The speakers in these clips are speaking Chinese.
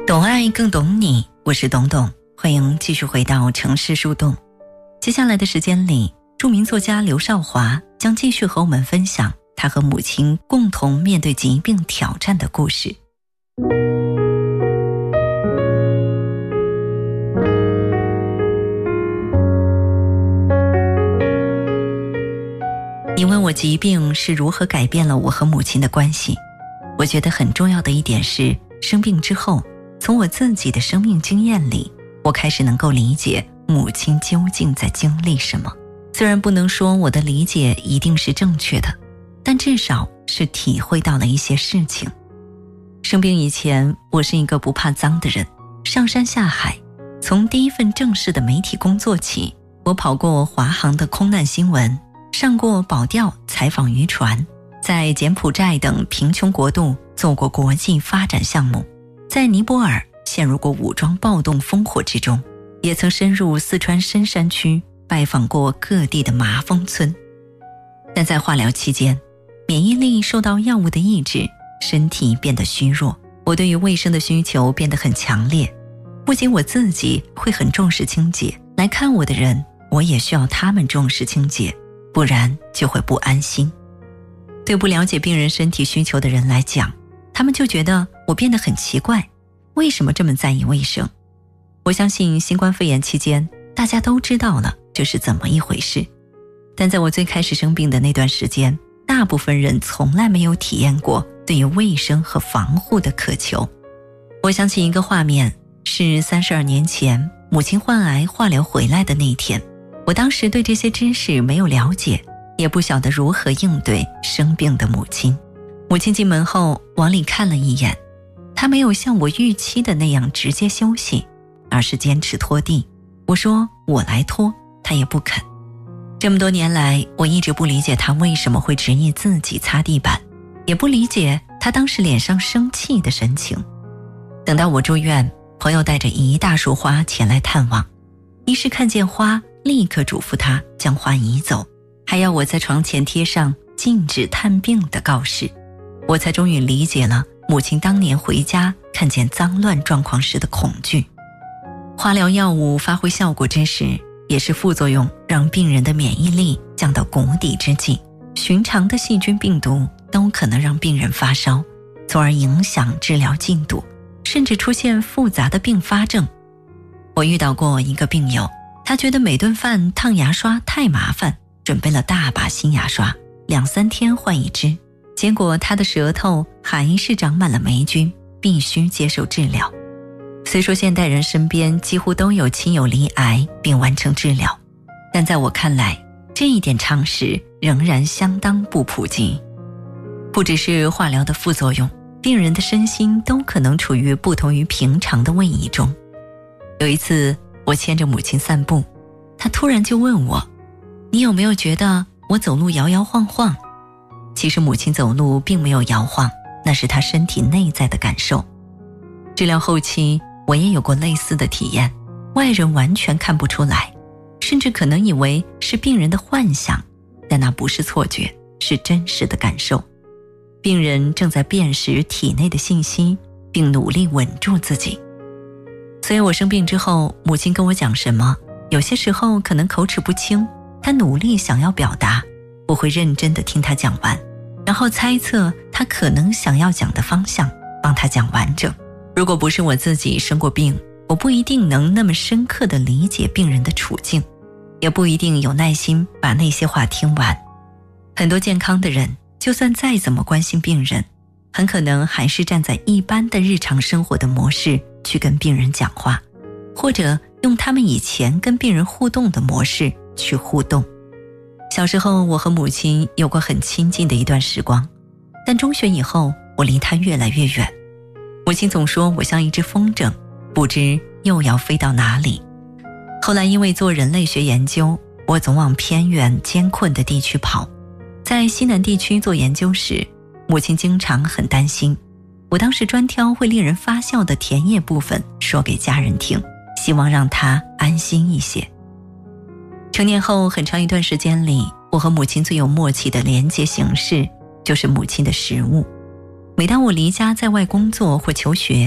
懂爱更懂你，我是董董，欢迎继续回到城市树洞。接下来的时间里，著名作家刘少华将继续和我们分享他和母亲共同面对疾病挑战的故事。你问我疾病是如何改变了我和母亲的关系，我觉得很重要的一点是，生病之后，从我自己的生命经验里，我开始能够理解母亲究竟在经历什么。虽然不能说我的理解一定是正确的，但至少是体会到了一些事情。生病以前，我是一个不怕脏的人，上山下海，从第一份正式的媒体工作起，我跑过华航的空难新闻，上过保钓采访渔船，在柬埔寨等贫穷国度做过国际发展项目，在尼泊尔陷入过武装暴动烽火之中，也曾深入四川深山区拜访过各地的麻风村。但在化疗期间，免疫力受到药物的抑制，身体变得虚弱，我对于卫生的需求变得很强烈。不仅我自己会很重视清洁，来看我的人，我也需要他们重视清洁，不然就会不安心。对不了解病人身体需求的人来讲，他们就觉得我变得很奇怪，为什么这么在意卫生？我相信新冠肺炎期间，大家都知道了这是怎么一回事。但在我最开始生病的那段时间，大部分人从来没有体验过对于卫生和防护的渴求。我想起一个画面，是32年前母亲患癌化疗回来的那一天。我当时对这些知识没有了解，也不晓得如何应对生病的母亲。母亲进门后往里看了一眼，她没有像我预期的那样直接休息，而是坚持拖地。我说我来拖，她也不肯。这么多年来，我一直不理解她为什么会执意自己擦地板，也不理解她当时脸上生气的神情。等到我住院，朋友带着一大束花前来探望，医师看见花立刻嘱咐她将花移走，还要我在床前贴上禁止探病的告示。我才终于理解了母亲当年回家看见脏乱状况时的恐惧。化疗药物发挥效果之时，也是副作用让病人的免疫力降到谷底之际，寻常的细菌病毒都可能让病人发烧，从而影响治疗进度，甚至出现复杂的并发症。我遇到过一个病友，他觉得每顿饭烫牙刷太麻烦，准备了大把新牙刷，2-3天换一支，结果他的舌头还是长满了霉菌，必须接受治疗。虽说现代人身边几乎都有亲友罹癌并完成治疗，但在我看来，这一点常识仍然相当不普及。不只是化疗的副作用，病人的身心都可能处于不同于平常的位移中。有一次，我牵着母亲散步，她突然就问我，你有没有觉得我走路摇摇晃晃？其实母亲走路并没有摇晃，那是她身体内在的感受。治疗后期，我也有过类似的体验，外人完全看不出来，甚至可能以为是病人的幻想，但那不是错觉，是真实的感受。病人正在辨识体内的信息，并努力稳住自己。所以我生病之后，母亲跟我讲什么，有些时候可能口齿不清，她努力想要表达，我会认真地听她讲完，然后猜测她可能想要讲的方向，帮她讲完整。如果不是我自己生过病，我不一定能那么深刻地理解病人的处境，也不一定有耐心把那些话听完。很多健康的人，就算再怎么关心病人，很可能还是站在一般的日常生活的模式去跟病人讲话，或者用他们以前跟病人互动的模式去互动。小时候，我和母亲有过很亲近的一段时光，但中学以后，我离她越来越远。母亲总说我像一只风筝，不知又要飞到哪里。后来因为做人类学研究，我总往偏远艰困的地区跑。在西南地区做研究时，母亲经常很担心。我当时专挑会令人发笑的田野部分说给家人听，希望让她安心一些。成年后很长一段时间里，我和母亲最有默契的连接形式就是母亲的食物。每当我离家在外工作或求学，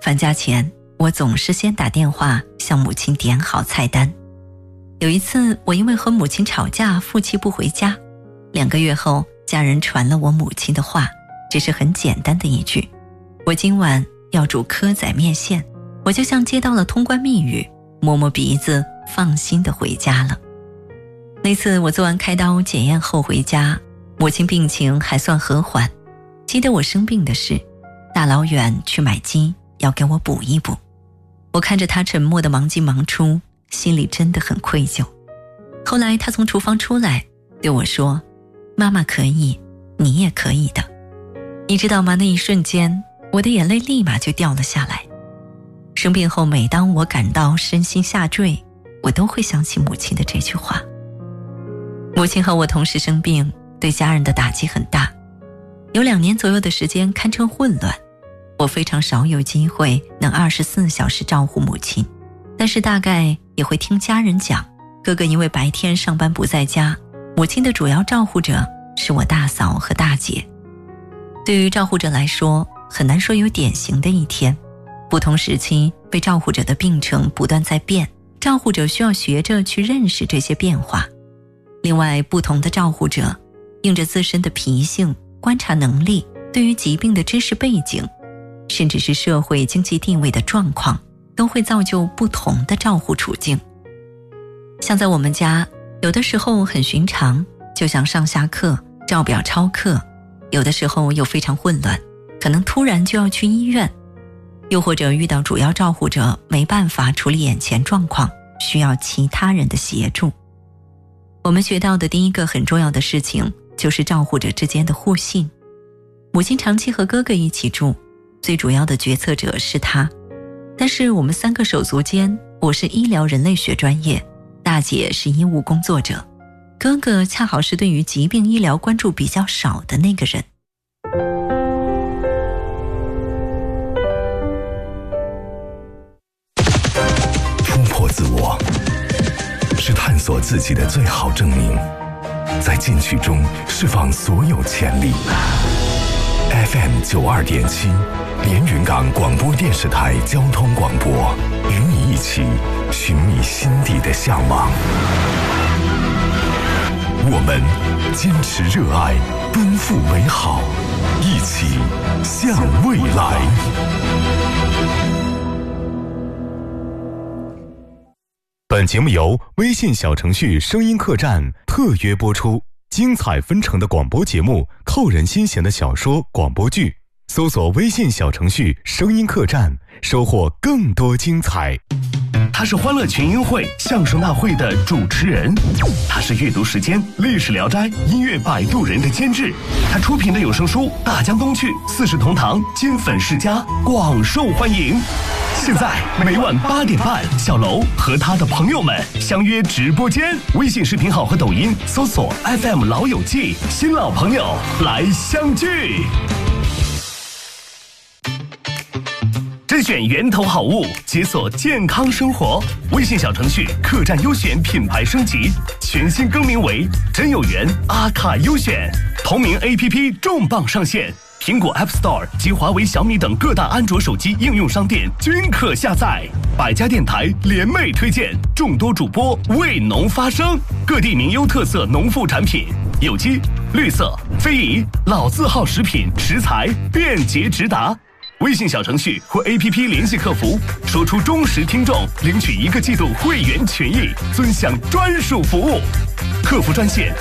返家前，我总是先打电话向母亲点好菜单。有一次，我因为和母亲吵架，负气不回家。2个月后，家人传了我母亲的话，只是很简单的一句：我今晚要煮蚵仔面线。我就像接到了通关密语，摸摸鼻子，放心地回家了。那次我做完开刀检验后回家，母亲病情还算和缓。记得我生病的事，大老远去买鸡，要给我补一补。我看着她沉默地忙进忙出，心里真的很愧疚。后来她从厨房出来对我说：妈妈可以，你也可以的。你知道吗？那一瞬间，我的眼泪立马就掉了下来。生病后，每当我感到身心下坠，我都会想起母亲的这句话。母亲和我同时生病，对家人的打击很大。有2年左右的时间堪称混乱，我非常少有机会能24小时照顾母亲，但是大概也会听家人讲，哥哥因为白天上班不在家，母亲的主要照顾者是我大嫂和大姐。对于照顾者来说，很难说有典型的一天，不同时期被照顾者的病程不断在变，照顾者需要学着去认识这些变化。另外，不同的照顾者应着自身的脾性、观察能力、对于疾病的知识背景，甚至是社会经济地位的状况，都会造就不同的照护处境。像在我们家，有的时候很寻常，就像上下课、照表抄课，有的时候又非常混乱，可能突然就要去医院，又或者遇到主要照护者没办法处理眼前状况，需要其他人的协助。我们学到的第一个很重要的事情，就是照护者之间的互信。母亲长期和哥哥一起住，最主要的决策者是他，但是我们3个手足间，我是医疗人类学专业，大姐是医务工作者，哥哥恰好是对于疾病医疗关注比较少的那个人。 突破自我是探索自己的最好证明，在进取中释放所有潜力。FM 92.7连云港广播电视台交通广播，与你一起寻觅心底的向往。我们坚持热爱，奔赴美好，一起向未来。 本节目由微信小程序声音客栈特约播出，精彩纷呈的广播节目，扣人心弦的小说广播剧，搜索微信小程序声音客栈，收获更多精彩。 他是欢乐群英会相声大会的主持人，他是阅读时间历史聊斋音乐摆渡人的监制，他出品的有声书大江东去、四世同堂、金粉世家广受欢迎。现在每晚8点半，小楼和他的朋友们相约直播间，微信视频号和抖音搜索 FM 老友记，新老朋友来相聚。甄选源头好物，解锁健康生活。微信小程序客栈优选品牌升级，全新更名为真有缘阿卡优选。同名 APP 重磅上线，苹果 App Store 及华为、小米等各大安卓手机应用商店均可下载。百家电台联袂推荐，众多主播为农发声，各地名优特色农副产品，有机、绿色、非遗、老字号食品食材便捷直达。微信小程序或 APP 联系客服，说出忠实听众，领取1个季度会员权益，尊享专属服务。客服专线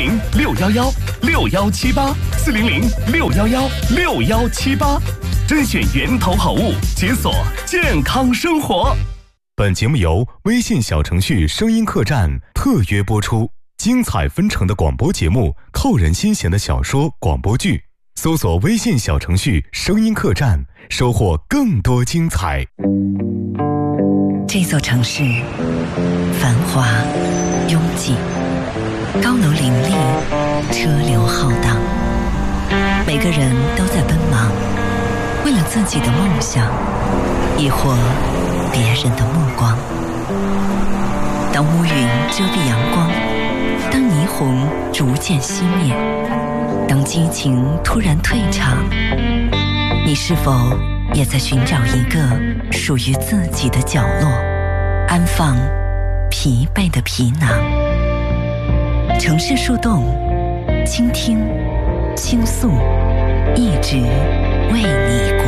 400-611-6178，400-611-6178，甄选源头好物，解锁健康生活。 本节目由微信小程序声音客栈特约播出，精彩纷呈的广播节目，扣人心弦的小说广播剧，搜索微信小程序声音客栈，收获更多精彩。 这座城市繁华拥挤，高楼林立，车流浩荡，每个人都在奔忙，为了自己的梦想，亦或别人的目光。当乌云遮蔽阳光，当霓虹逐渐熄灭，当激情突然退场，你是否也在寻找一个属于自己的角落，安放疲惫的皮囊。城市树洞，倾听，倾诉，一直为你